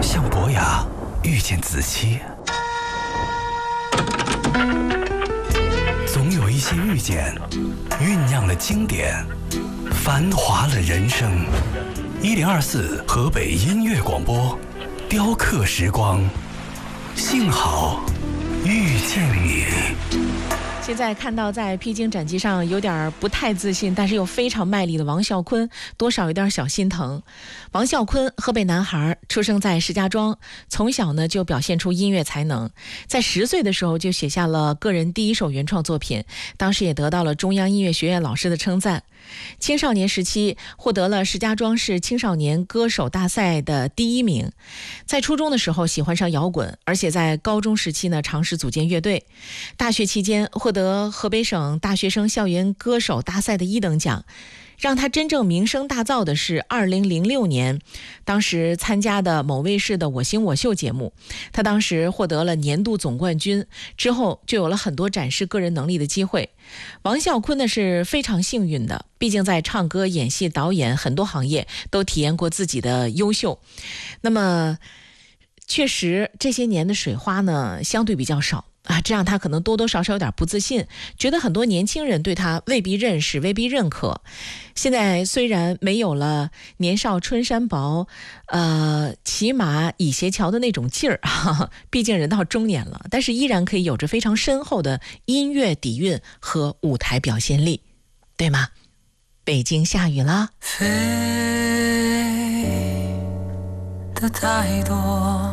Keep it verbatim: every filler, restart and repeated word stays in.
像伯牙遇见子期，总有一些遇见酝酿了经典，繁华了人生。一零二四河北音乐广播，雕刻时光，幸好遇见你。 现在看到在披荆斩棘上有点不太自信，但是又非常卖力的王啸坤，多少有点小心疼。王啸坤，河北男孩，出生在石家庄，从小呢就表现出音乐才能，在十岁的时候就写下了个人第一首原创作品，当时也得到了中央音乐学院老师的称赞。青少年时期获得了石家庄市青少年歌手大赛的第一名，在初中的时候喜欢上摇滚，而且在高中时期呢尝试组建乐队。大学期间获得河北省大学生校园歌手大赛的一等奖。让他真正名声大噪的是二零零六年，当时参加的某卫视的我型我秀节目，他当时获得了年度总冠军，之后就有了很多展示个人能力的机会。王啸坤呢是非常幸运的，毕竟在唱歌、演戏、导演很多行业都体验过自己的优秀。那么确实这些年的水花呢相对比较少啊，这让他可能多多少少有点不自信，觉得很多年轻人对他未必认识，未必认可。现在虽然没有了年少春山薄，呃，骑马倚斜桥的那种劲儿，哈哈，毕竟人到中年了，但是依然可以有着非常深厚的音乐底蕴和舞台表现力，对吗？北京下雨了， 飞的太多，